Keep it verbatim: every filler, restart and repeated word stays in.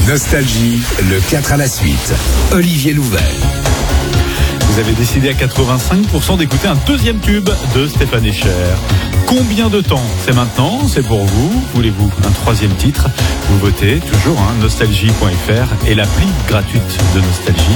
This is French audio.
Nostalgie, le quatre à la suite. Olivier Louvel. Vous avez décidé à quatre-vingt-cinq pour cent d'écouter un deuxième tube de Stéphane Escher. Combien de temps? C'est maintenant, c'est pour vous. Voulez-vous un troisième titre? Vous votez toujours, hein, nostalgie point f r et l'appli gratuite de Nostalgie.